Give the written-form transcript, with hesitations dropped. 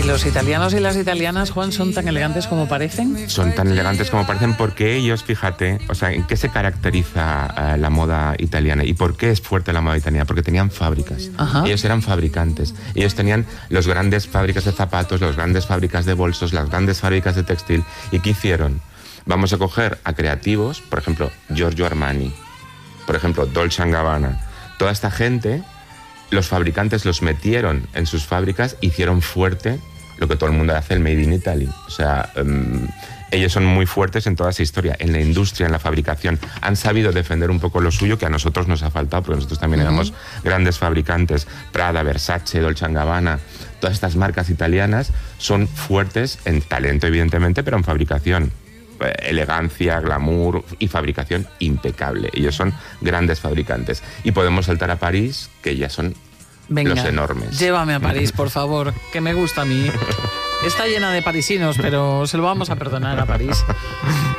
los italianos y las italianas, Juan, son tan elegantes como parecen? Son tan elegantes como parecen porque ellos, fíjate, o sea, ¿en qué se caracteriza la moda italiana? ¿Y por qué es fuerte la moda italiana? Porque tenían fábricas. Ajá. Ellos eran fabricantes. Ellos tenían las grandes fábricas de zapatos, las grandes fábricas de bolsos, las grandes fábricas de textil. ¿Y qué hicieron? Vamos a coger a creativos, por ejemplo, Giorgio Armani, por ejemplo, Dolce & Gabbana. Toda esta gente, los fabricantes los metieron en sus fábricas, hicieron fuerte lo que todo el mundo hace, el Made in Italy. O sea, ellos son muy fuertes en toda esa historia, en la industria, en la fabricación. Han sabido defender un poco lo suyo, que a nosotros nos ha faltado, porque nosotros también éramos grandes fabricantes. Prada, Versace, Dolce & Gabbana, todas estas marcas italianas son fuertes en talento, evidentemente, pero en fabricación. Elegancia, glamour y fabricación impecable. Ellos son grandes fabricantes. Y podemos saltar a París, que ya son los enormes. Llévame a París, por favor, que me gusta a mí. Está llena de parisinos, pero se lo vamos a perdonar a París.